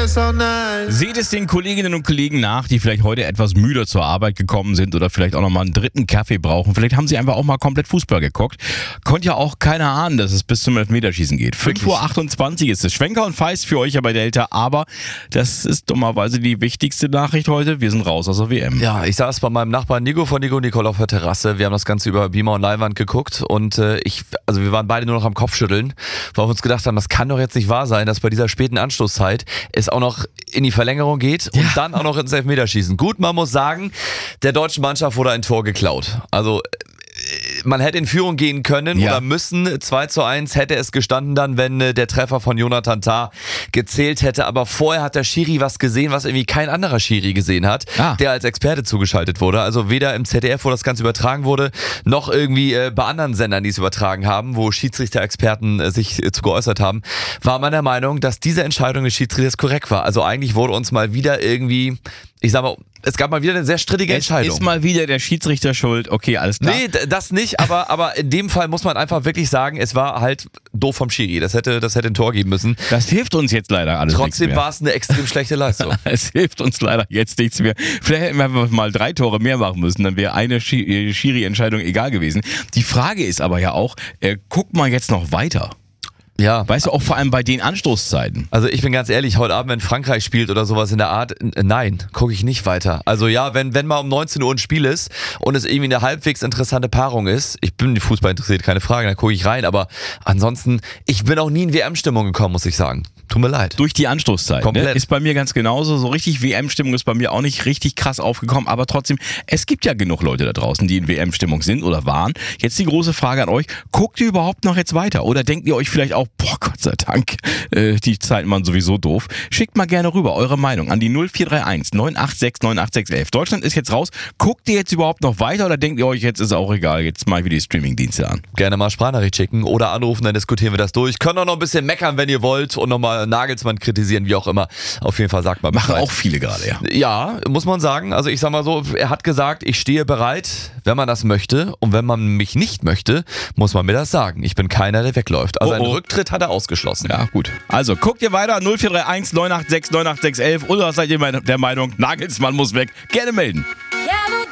so nice. Seht es den Kolleginnen und Kollegen nach, die vielleicht heute etwas müder zur Arbeit gekommen sind oder vielleicht auch nochmal einen dritten Kaffee brauchen. Vielleicht haben sie einfach auch mal komplett Fußball geguckt. Konnte ja auch keiner ahnen, dass es bis zum Elfmeterschießen geht. 5:28 Uhr ist es. Schwenker und Feist für euch ja bei Delta, aber das ist dummerweise die wichtigste Nachricht heute. Wir sind raus aus der WM. Ja, ich saß bei meinem Nachbarn Nico von Nico Nicole auf der Terrasse. Wir haben das Ganze über Beamer und Leinwand geguckt und wir waren beide nur noch am Kopfschütteln, weil wir uns gedacht haben, das kann doch jetzt nicht wahr sein, dass bei dieser späten Anstoßzeit es auch noch in die Verlängerung geht und dann auch noch ins Elfmeterschießen. Gut, man muss sagen, der deutschen Mannschaft wurde ein Tor geklaut. Also man hätte in Führung gehen können oder müssen. 2:1 hätte es gestanden dann, wenn der Treffer von Jonathan Tah gezählt hätte. Aber vorher hat der Schiri was gesehen, was irgendwie kein anderer Schiri gesehen hat, der als Experte zugeschaltet wurde. Also weder im ZDF, wo das Ganze übertragen wurde, noch irgendwie bei anderen Sendern, die es übertragen haben, wo Schiedsrichter-Experten sich zu geäußert haben, war man der Meinung, dass diese Entscheidung des Schiedsrichters korrekt war. Also eigentlich wurde uns mal wieder irgendwie, ich sag mal, es gab mal wieder eine sehr strittige Entscheidung. Ist mal wieder der Schiedsrichter schuld? Okay, alles klar. Nee, das nicht, aber in dem Fall muss man einfach wirklich sagen, es war halt doof vom Schiri. Das hätte ein Tor geben müssen. Das hilft uns jetzt leider alles Trotzdem nichts mehr. war es eine extrem schlechte Leistung. Es hilft uns leider jetzt nichts mehr. Vielleicht hätten wir mal 3 Tore mehr machen müssen, dann wäre eine Schiri-Entscheidung egal gewesen. Die Frage ist aber ja auch, guckt man jetzt noch weiter? Ja. Weißt du, auch vor allem bei den Anstoßzeiten. Also ich bin ganz ehrlich, heute Abend, wenn Frankreich spielt oder sowas in der Art, nein, gucke ich nicht weiter. Also ja, wenn mal um 19 Uhr ein Spiel ist und es irgendwie eine halbwegs interessante Paarung ist, ich bin Fußball interessiert, keine Frage, dann gucke ich rein, aber ansonsten, ich bin auch nie in WM-Stimmung gekommen, muss ich sagen. Tut mir leid. Durch die Anstoßzeit. Komplett. Ne? Ist bei mir ganz genauso. So richtig WM-Stimmung ist bei mir auch nicht richtig krass aufgekommen. Aber trotzdem, es gibt ja genug Leute da draußen, die in WM-Stimmung sind oder waren. Jetzt die große Frage an euch. Guckt ihr überhaupt noch jetzt weiter? Oder denkt ihr euch vielleicht auch, boah, Gott sei Dank, die Zeiten waren sowieso doof. Schickt mal gerne rüber eure Meinung an die 0431 986 98611. Deutschland ist jetzt raus. Guckt ihr jetzt überhaupt noch weiter oder denkt ihr euch, jetzt ist auch egal, jetzt mal wieder die Streaming-Dienste an? Gerne mal Sprachnachricht schicken oder anrufen, dann diskutieren wir das durch. Könnt auch noch ein bisschen meckern, wenn ihr wollt und nochmal Nagelsmann kritisieren, wie auch immer. Auf jeden Fall sagt mal Bescheid. Machen auch viele gerade, ja. Ja, muss man sagen. Also ich sag mal so, er hat gesagt, ich stehe bereit, wenn man das möchte. Und wenn man mich nicht möchte, muss man mir das sagen. Ich bin keiner, der wegläuft. Also einen Rücktritt hat er ausgeschlossen. Ja, gut. Also guckt ihr weiter, 0431 986 98611 oder seid ihr der Meinung, Nagelsmann muss weg? Gerne melden. Ja,